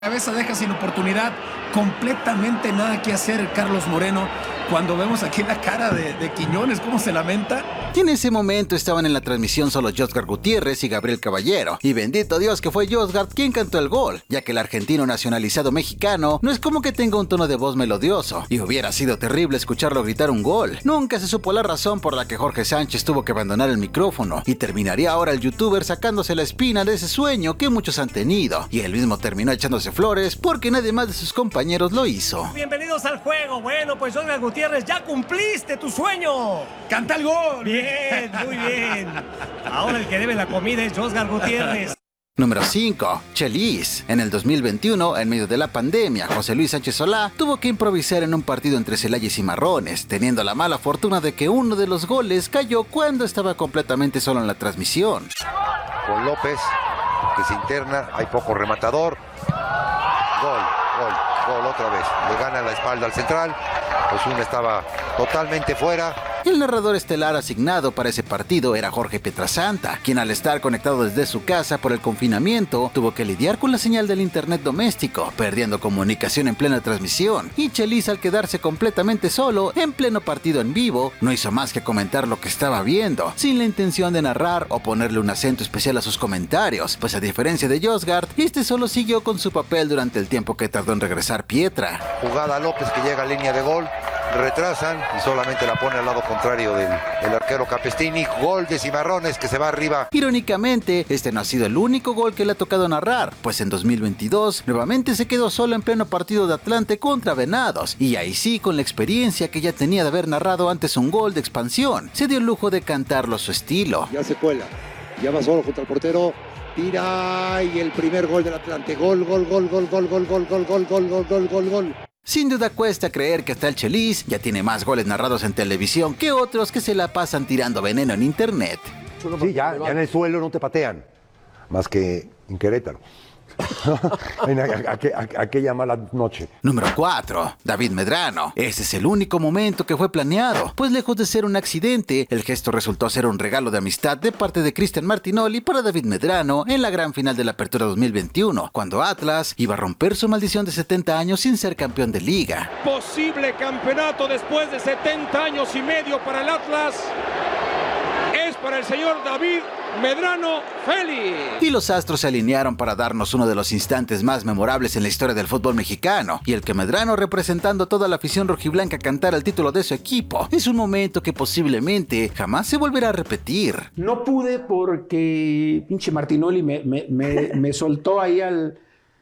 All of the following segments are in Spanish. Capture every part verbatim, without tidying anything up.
Cabeza deja sin oportunidad, completamente nada que hacer Carlos Moreno. Cuando vemos aquí la cara de, de Quiñones, cómo se lamenta. En ese momento estaban en la transmisión solo Josgar Gutiérrez y Gabriel Caballero, y bendito Dios que fue Josgar quien cantó el gol, ya que el argentino nacionalizado mexicano no es como que tenga un tono de voz melodioso, y hubiera sido terrible escucharlo gritar un gol. Nunca se supo la razón por la que Jorge Sánchez tuvo que abandonar el micrófono, y terminaría ahora el youtuber sacándose la espina de ese sueño que muchos han tenido, y él mismo terminó echándose flores porque nadie más de sus compañeros lo hizo. Bienvenidos al juego. Bueno, pues Josgar Gutiérrez, ya cumpliste tu sueño. ¡Canta el gol! Bien, muy bien. Ahora el que debe la comida es Josgar Gutiérrez. Número cinco. Chelis. En el dos mil veintiuno, en medio de la pandemia, José Luis Sánchez Solá tuvo que improvisar en un partido entre Celaya y Cimarrones, teniendo la mala fortuna de que uno de los goles cayó cuando estaba completamente solo en la transmisión. Con López, que se interna, hay poco rematador. Gol, gol, gol otra vez. Le gana la espalda al central. Osuna estaba totalmente fuera. El narrador estelar asignado para ese partido era Jorge Pietrasanta, quien al estar conectado desde su casa por el confinamiento, tuvo que lidiar con la señal del internet doméstico, perdiendo comunicación en plena transmisión, y Chelis, al quedarse completamente solo en pleno partido en vivo, no hizo más que comentar lo que estaba viendo, sin la intención de narrar o ponerle un acento especial a sus comentarios, pues a diferencia de Josgar, este solo siguió con su papel durante el tiempo que tardó en regresar Pietra. Jugada López que llega a línea de gol, retrasan y solamente la pone al lado contrario del, del arquero Capestini. Gol de Cimarrones que se va arriba. Irónicamente, este no ha sido el único gol que le ha tocado narrar, pues en dos mil veintidós nuevamente se quedó solo en pleno partido de Atlante contra Venados, y ahí sí, con la experiencia que ya tenía de haber narrado antes un gol de expansión, se dio el lujo de cantarlo a su estilo. Ya se cuela, ya va solo contra el portero, tira y el primer gol del Atlante. Gol, gol, gol, gol, gol, gol, gol, gol, gol, gol, gol, gol, gol, gol. Sin duda cuesta creer que hasta el Chelis ya tiene más goles narrados en televisión que otros que se la pasan tirando veneno en internet. Sí, ya, ya en el suelo no te patean, más que en Querétaro. en aqu aqu aquella mala noche. Número cuatro. David Medrano. Ese es el único momento que fue planeado, pues lejos de ser un accidente, el gesto resultó ser un regalo de amistad de parte de Cristian Martinoli para David Medrano en la gran final de la Apertura dos mil veintiuno, cuando Atlas iba a romper su maldición de setenta años sin ser campeón de liga. Posible campeonato después de setenta años y medio para el Atlas. Es para el señor David Medrano Félix. Y los astros se alinearon para darnos uno de los instantes más memorables en la historia del fútbol mexicano, y el que Medrano, representando a toda la afición rojiblanca, cantara el título de su equipo, es un momento que posiblemente jamás se volverá a repetir. No pude porque pinche Martinoli me, me, me, me soltó ahí al,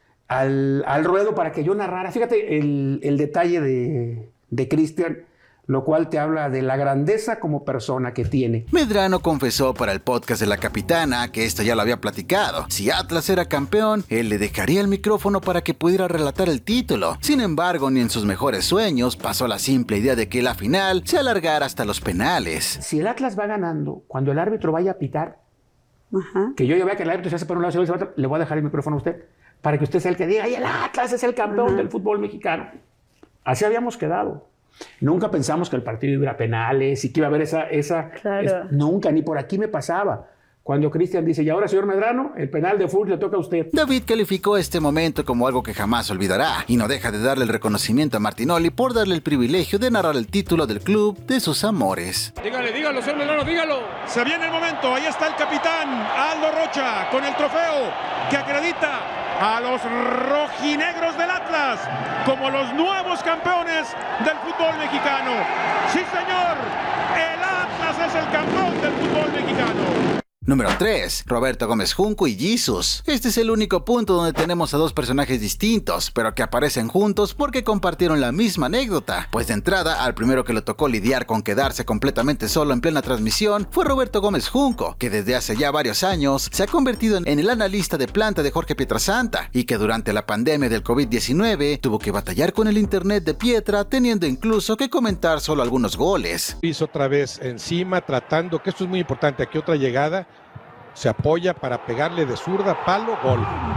al, al ruedo para que yo narrara. Fíjate el, el detalle de, de Cristian, lo cual te habla de la grandeza como persona que tiene. Medrano confesó para el podcast de La Capitana que esto ya lo había platicado. Si Atlas era campeón, él le dejaría el micrófono para que pudiera relatar el título. Sin embargo, ni en sus mejores sueños pasó la simple idea de que la final se alargara hasta los penales. Si el Atlas va ganando, cuando el árbitro vaya a pitar, Ajá. que yo ya vea que el árbitro se hace por un lado, se va, le voy a dejar el micrófono a usted, para que usted sea el que diga, ¡ay, el Atlas es el campeón Ajá. del fútbol mexicano! Así habíamos quedado. Nunca pensamos que el partido iba a penales y que iba a haber esa... esa claro. es, nunca, ni por aquí me pasaba. Cuando Cristian dice, y ahora, señor Medrano, el penal de fútbol le toca a usted. David calificó este momento como algo que jamás olvidará, y no deja de darle el reconocimiento a Martinoli por darle el privilegio de narrar el título del club de sus amores. Dígale, dígalo, señor Medrano, dígalo. Se viene el momento, ahí está el capitán Aldo Rocha con el trofeo que acredita a los rojinegros del Atlas como los nuevos campeones del fútbol mexicano. Sí, señor, el Atlas es el campeón del fútbol mexicano. Número tres. Roberto Gómez Junco y Jesus. Este es el único punto donde tenemos a dos personajes distintos, pero que aparecen juntos porque compartieron la misma anécdota. Pues de entrada, al primero que le tocó lidiar con quedarse completamente solo en plena transmisión fue Roberto Gómez Junco, que desde hace ya varios años se ha convertido en el analista de planta de Jorge Pietrasanta, y que durante la pandemia del COVID diecinueve tuvo que batallar con el internet de Pietra, teniendo incluso que comentar solo algunos goles. Piso otra vez encima, tratando, que esto es muy importante, aquí otra llegada, se apoya para pegarle de zurda, palo, gol.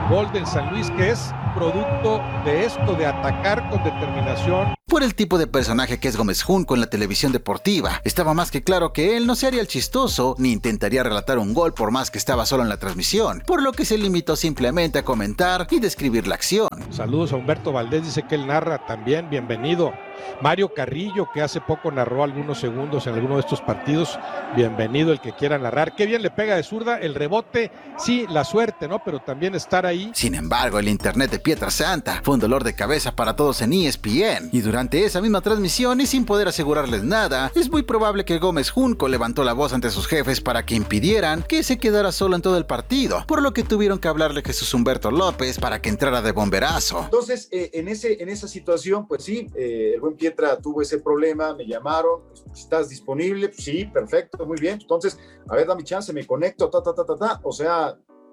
gol del San Luis, que es producto de esto, de atacar con determinación. Por el tipo de personaje que es Gómez Junco en la televisión deportiva, estaba más que claro que él no se haría el chistoso ni intentaría relatar un gol por más que estaba solo en la transmisión, por lo que se limitó simplemente a comentar y describir la acción. Saludos a Humberto Valdés, dice que él narra también, bienvenido. Mario Carrillo, que hace poco narró algunos segundos en alguno de estos partidos, bienvenido el que quiera narrar. Qué bien le pega de zurda, el rebote, sí, la suerte, ¿no? Pero también estar ahí. Sin embargo, el internet de Pietrasanta fue un dolor de cabeza para todos en E S P N, y durante esa misma transmisión y sin poder asegurarles nada, es muy probable que Gómez Junco levantó la voz ante sus jefes para que impidieran que se quedara solo en todo el partido, por lo que tuvieron que hablarle a Jesús Humberto López para que entrara de bomberazo. Entonces, eh, en, ese, en esa situación, pues sí, eh, el buen Pietra tuvo ese problema, me llamaron, ¿estás disponible? Sí, perfecto, muy bien. Entonces, a ver, dame chance, me conecto, ta, ta, ta, ta, ta. O sea,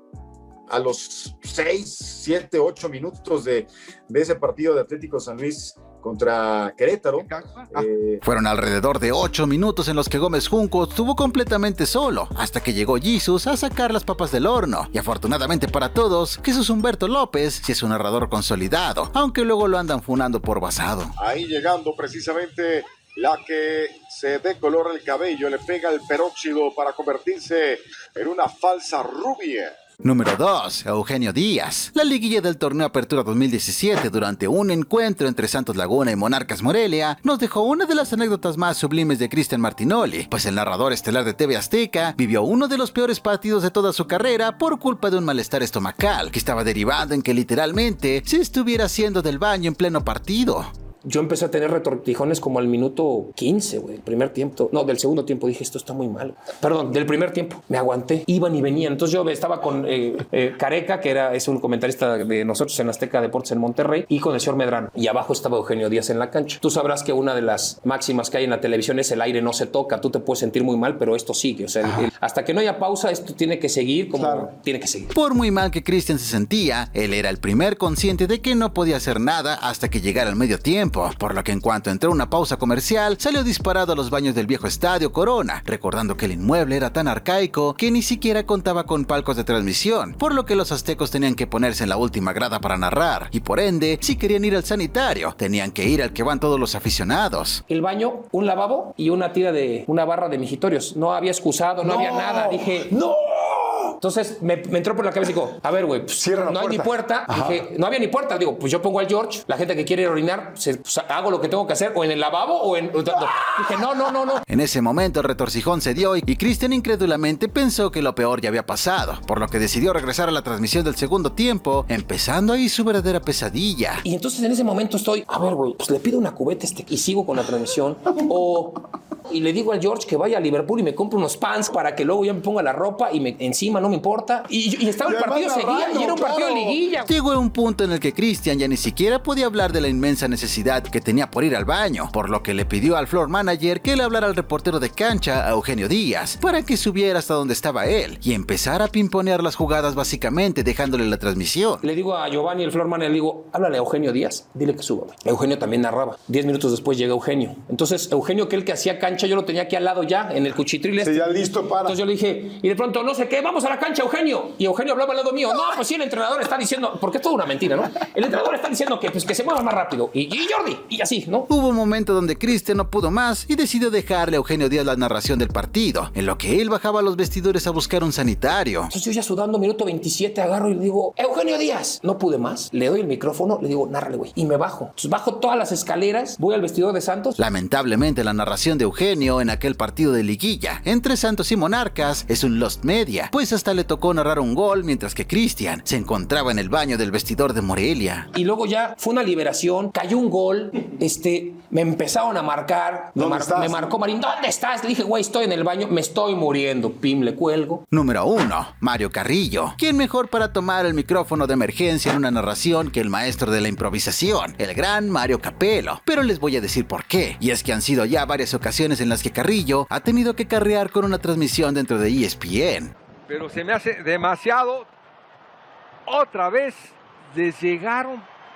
a los seis, siete, ocho minutos de, de ese partido de Atlético San Luis contra Querétaro. Eh... Fueron alrededor de ocho minutos en los que Gómez Junco estuvo completamente solo, hasta que llegó Jesus a sacar las papas del horno. Y afortunadamente para todos, Jesús Humberto López sí es un narrador consolidado, aunque luego lo andan funando por basado. Ahí llegando precisamente la que se decolora el cabello, le pega el peróxido para convertirse en una falsa rubia. Número dos. Eugenio Díaz. La liguilla del torneo Apertura dos mil diecisiete, durante un encuentro entre Santos Laguna y Monarcas Morelia, nos dejó una de las anécdotas más sublimes de Cristian Martinoli, pues el narrador estelar de T V Azteca vivió uno de los peores partidos de toda su carrera por culpa de un malestar estomacal, que estaba derivando en que literalmente se estuviera haciendo del baño en pleno partido. Yo empecé a tener retortijones como al minuto quince, güey, el primer tiempo. No, del segundo tiempo dije, esto está muy mal. Perdón, del primer tiempo. Me aguanté, iban y venían. Entonces yo estaba con eh, eh, Careca, que era, es un comentarista de nosotros en Azteca Deportes en Monterrey, y con el señor Medrano. Y abajo estaba Eugenio Díaz en la cancha. Tú sabrás que una de las máximas que hay en la televisión es el aire no se toca. Tú te puedes sentir muy mal, pero esto sigue. O sea, el, el, hasta que no haya pausa, esto tiene que seguir como claro. tiene que seguir. Por muy mal que Cristian se sentía, él era el primer consciente de que no podía hacer nada hasta que llegara el medio tiempo, por lo que en cuanto entró una pausa comercial, salió disparado a los baños del viejo Estadio Corona, recordando que el inmueble era tan arcaico que ni siquiera contaba con palcos de transmisión, por lo que los aztecos tenían que ponerse en la última grada para narrar, y por ende, si querían ir al sanitario, tenían que ir al que van todos los aficionados. El baño, un lavabo y una tira de una barra de mijitorios. No había excusado, no, no había nada. Dije, ¡no! Entonces me, me entró por la cabeza y digo, a ver, güey, pues, no puerta. hay ni puerta. Dije, no había ni puerta. Digo, pues yo pongo al George, la gente que quiere orinar, se, pues, hago lo que tengo que hacer, o en el lavabo o en... Dije, no, no, no, no. En ese momento el retorcijón se dio y Cristian incrédulamente pensó que lo peor ya había pasado, por lo que decidió regresar a la transmisión del segundo tiempo, empezando ahí su verdadera pesadilla. Y entonces en ese momento estoy, a ver, güey, pues le pido una cubeta este y sigo con la transmisión, o... Y le digo al George que vaya a Liverpool y me compre unos pants para que luego yo me ponga la ropa y me, encima no me importa. Y, y estaba el partido seguía y era un partido de liguilla. Llegó un punto en el que Cristian ya ni siquiera podía hablar de la inmensa necesidad que tenía por ir al baño, por lo que le pidió al floor manager que le hablara al reportero de cancha, a Eugenio Díaz, para que subiera hasta donde estaba él y empezara a pimponear las jugadas, básicamente dejándole la transmisión. Le digo a Giovanni, el floor manager, le digo, háblale a Eugenio Díaz, dile que suba. Eugenio también narraba. Diez minutos después llega Eugenio. Entonces Eugenio, que el que hacía cancha, yo lo tenía aquí al lado ya, en el cuchitril este. Sí, ya listo para. Entonces yo le dije, y de pronto, no sé qué, vamos a la cancha, Eugenio. Y Eugenio hablaba al lado mío. No, pues sí, el entrenador está diciendo, porque es toda una mentira, ¿no? El entrenador está diciendo que, pues, que se mueva más rápido. Y, y Jordi, y así, ¿no? Hubo un momento donde Cristian no pudo más y decidió dejarle a Eugenio Díaz la narración del partido, en lo que él bajaba a los vestidores a buscar un sanitario. Entonces yo ya sudando, minuto veintisiete, agarro y le digo, Eugenio Díaz. No pude más. Le doy el micrófono, le digo, nárrale, güey. Y me bajo. Entonces bajo todas las escaleras, voy al vestidor de Santos. Lamentablemente, la narración de Eugenio en aquel partido de liguilla entre Santos y Monarcas es un lost media, pues hasta le tocó narrar un gol mientras que Cristian se encontraba en el baño del vestidor de Morelia. Y luego ya fue una liberación, cayó un gol, este, me empezaron a marcar, me, mar, me marcó Marín, ¿dónde estás? Le dije, güey, estoy en el baño, me estoy muriendo, pim, le cuelgo. Número uno, Mario Carrillo. ¿Quién mejor para tomar el micrófono de emergencia en una narración que el maestro de la improvisación, el gran Mario Capello? Pero les voy a decir por qué, y es que han sido ya varias ocasiones en las que Carrillo ha tenido que carrear con una transmisión dentro de E S P N. Pero se me hace demasiado. Otra vez les llegaron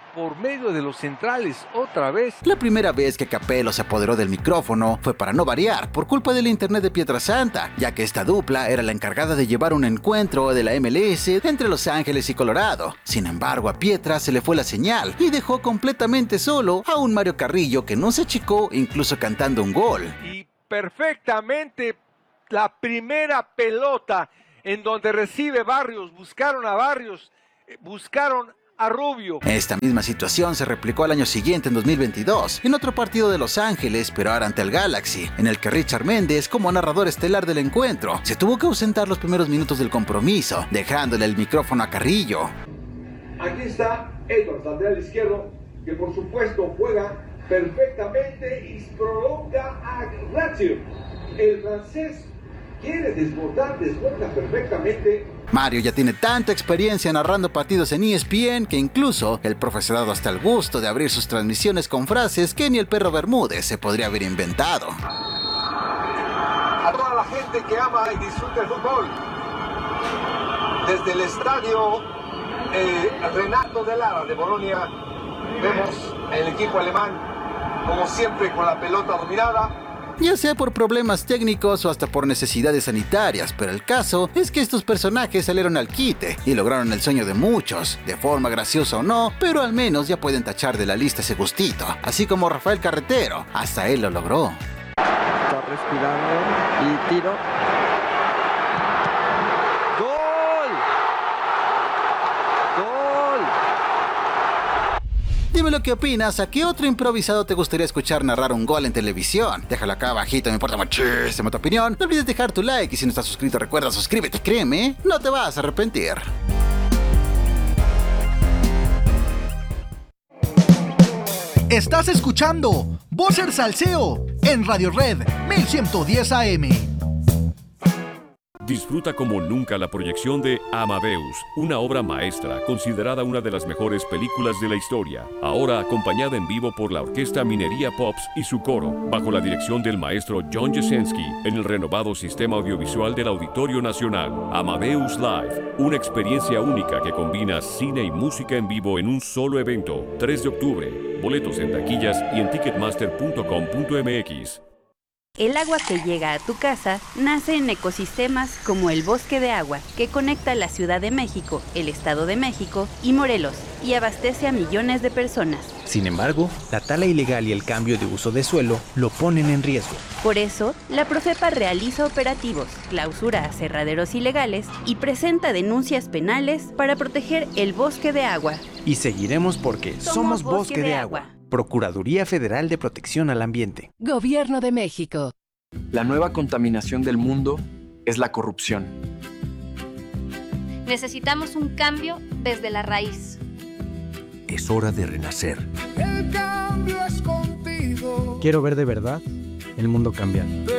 por medio de los centrales otra vez. La primera vez que Capello se apoderó del micrófono fue para no variar por culpa del internet de Pietrasanta, ya que esta dupla era la encargada de llevar un encuentro de la M L S entre Los Ángeles y Colorado. Sin embargo, a Pietra se le fue la señal y dejó completamente solo a un Mario Carrillo que no se achicó, incluso cantando un gol. Y perfectamente la primera pelota en donde recibe Barrios, buscaron a Barrios, buscaron a Rubio. Esta misma situación se replicó al año siguiente, en dos mil veintidós, en otro partido de Los Ángeles, pero ahora ante el Galaxy, en el que Richard Méndez, como narrador estelar del encuentro, se tuvo que ausentar los primeros minutos del compromiso, dejándole el micrófono a Carrillo. Aquí está Edwards, lateral izquierdo, que por supuesto juega perfectamente y prolonga a Ratio. El francés quiere desbordar, desborda perfectamente. Mario ya tiene tanta experiencia narrando partidos en E S P N que incluso el profesorado hasta el gusto de abrir sus transmisiones con frases que ni el perro Bermúdez se podría haber inventado. A toda la gente que ama y disfruta el fútbol, desde el estadio eh, Renato de Lara de Bolonia, vemos el equipo alemán, como siempre, con la pelota dominada. Ya sea por problemas técnicos o hasta por necesidades sanitarias, pero el caso es que estos personajes salieron al quite y lograron el sueño de muchos, de forma graciosa o no, pero al menos ya pueden tachar de la lista ese gustito, así como Rafael Carretero, hasta él lo logró. Está respirando y tiro. ¡Gol! ¡Gol! Dime lo que opinas, ¿a qué otro improvisado te gustaría escuchar narrar un gol en televisión? Déjalo acá abajito, me importa muchísimo tu opinión. No olvides dejar tu like y si no estás suscrito recuerda suscríbete, créeme, no te vas a arrepentir. Estás escuchando Voces Salseo en Radio Red mil ciento diez A M. Disfruta como nunca la proyección de Amadeus, una obra maestra considerada una de las mejores películas de la historia, ahora acompañada en vivo por la Orquesta Minería Pops y su coro, bajo la dirección del maestro John Jasenski, en el renovado sistema audiovisual del Auditorio Nacional. Amadeus Live, una experiencia única que combina cine y música en vivo en un solo evento. tres de octubre, boletos en taquillas y en ticketmaster punto com punto m x. El agua que llega a tu casa nace en ecosistemas como el Bosque de Agua, que conecta la Ciudad de México, el Estado de México y Morelos, y abastece a millones de personas. Sin embargo, la tala ilegal y el cambio de uso de suelo lo ponen en riesgo. Por eso, la Profepa realiza operativos, clausura aserraderos ilegales y presenta denuncias penales para proteger el Bosque de Agua. Y seguiremos porque somos, somos Bosque, Bosque de, de Agua. Agua. Procuraduría Federal de Protección al Ambiente. Gobierno de México. La nueva contaminación del mundo es la corrupción. Necesitamos un cambio desde la raíz. Es hora de renacer. El cambio es contigo. Quiero ver de verdad el mundo cambiar.